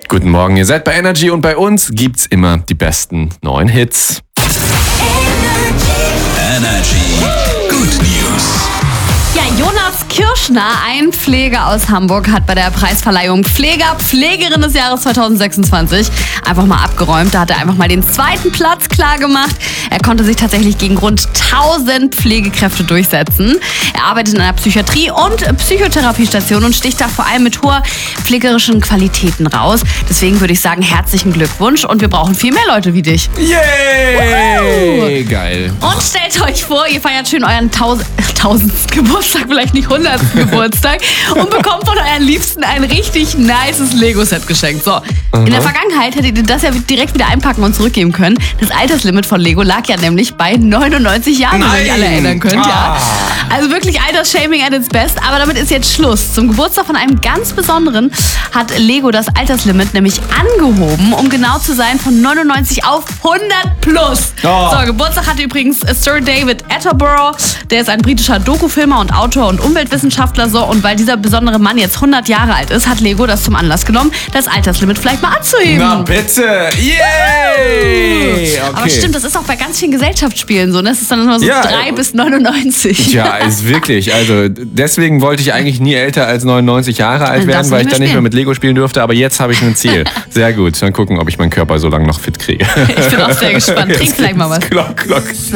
Guten Morgen, ihr seid bei Energy und bei uns gibt's immer die besten neuen Hits. Energy Good News. Ja, Jonas Kirschner, ein Pfleger aus Hamburg, hat bei der Preisverleihung Pflegerin des Jahres 2026 einfach mal abgeräumt. Da hat er einfach mal den zweiten Platz klar gemacht. Er konnte sich tatsächlich gegen rund 1000 Pflegekräfte durchsetzen. Er arbeitet in einer Psychiatrie- und Psychotherapiestation und sticht da vor allem mit hoher pflegerischen Qualitäten raus. Deswegen würde ich sagen, herzlichen Glückwunsch und wir brauchen viel mehr Leute wie dich. Yay! Geil. Und stellt euch vor, ihr feiert schön euren 1000. Geburtstag, vielleicht nicht 100. Geburtstag und bekommt von euren Liebsten ein richtig nices Lego-Set geschenkt. So, in der Vergangenheit hättet ihr das ja direkt wieder einpacken und zurückgeben können. Das Alterslimit von Lego lag ja nämlich bei 99 Jahren, wenn ihr euch alle erinnern könnt. Ja. Also wirklich Altersshaming at its best. Aber damit ist jetzt Schluss. Zum Geburtstag von einem ganz Besonderen hat Lego das Alterslimit nämlich angehoben, um genau zu sein, von 99 auf 100 plus. Oh. So, Geburtstag hatte übrigens Sir David Attenborough. Der ist ein britischer Dokufilmer und Autor und Umweltwissenschaftler. So, und weil dieser besondere Mann jetzt 100 Jahre alt ist, hat Lego das zum Anlass genommen, das Alterslimit vielleicht mal anzuheben. Na bitte! Yay! Okay. Aber stimmt, das ist auch bei ganz vielen Gesellschaftsspielen so, ne? Das ist dann immer so 3 bis 99. Ja, ist wirklich. Also deswegen wollte ich eigentlich nie älter als 99 Jahre alt werden, weil ich dann nicht mehr mit Lego spielen durfte. Aber jetzt habe ich ein Ziel. Sehr gut. Dann gucken, ob ich meinen Körper so lange noch fit kriege. Ich bin auch sehr gespannt. Trink vielleicht mal was. Klock.